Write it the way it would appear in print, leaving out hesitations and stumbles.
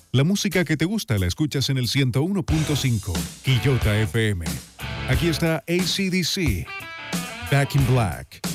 La música que te gusta la escuchas en el 101.5 Quillota FM. Aquí está AC/DC, Back in Black.